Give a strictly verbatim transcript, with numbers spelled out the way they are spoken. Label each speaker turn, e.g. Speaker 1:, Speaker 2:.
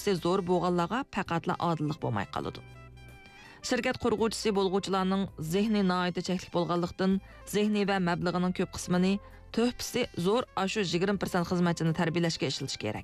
Speaker 1: töhfəsi zor bo'lganlarga faqatla adillik bo'lmay qoladi. Şirket qurğuvchisi bo'lg'uvchilarning zehni nihoyatda cheklik bo'lganlikdan zehni va mablag'ining ko'p qismini töhfəsi zor ashu yigirma foiz xizmatchini tarbiyalashga ishlatish kerak.